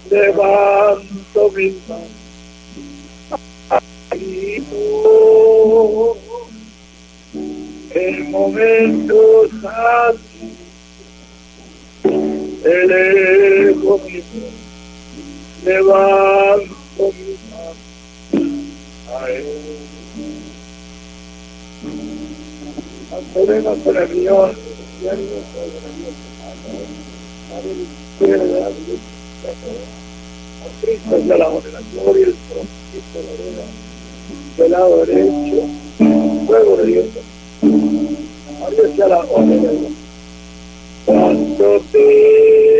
levanto mis manos y en momentos así elevo mi voz, levanto mis manos a él. Adoremos con el Dios, a Cristo es la honra, la gloria, el propósito, la gloria, del lado derecho, fuego de Dios. A Dios sea la honra de Dios. Cuando te